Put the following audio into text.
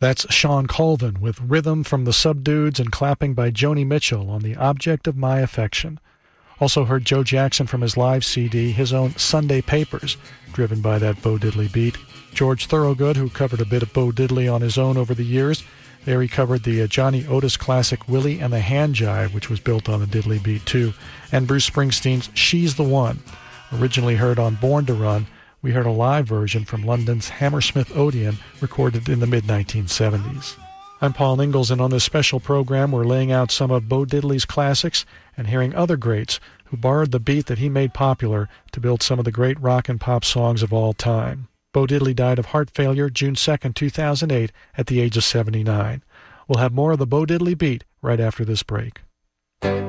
That's Sean Colvin with Rhythm from the Subdudes and clapping by Joni Mitchell on The Object of My Affection. Also heard Joe Jackson from his live CD, his own Sunday Papers, driven by that Bo Diddley beat. George Thorogood, who covered a bit of Bo Diddley on his own over the years. There he covered the Johnny Otis classic Willie and the Hand Jive, which was built on the Diddley beat too. And Bruce Springsteen's She's the One. Originally heard on Born to Run, we heard a live version from London's Hammersmith Odeon, recorded in the mid-1970s. I'm Paul Ingalls, and on this special program we're laying out some of Bo Diddley's classics and hearing other greats who borrowed the beat that he made popular to build some of the great rock and pop songs of all time. Bo Diddley died of heart failure June 2, 2008, at the age of 79. We'll have more of the Bo Diddley beat right after this break.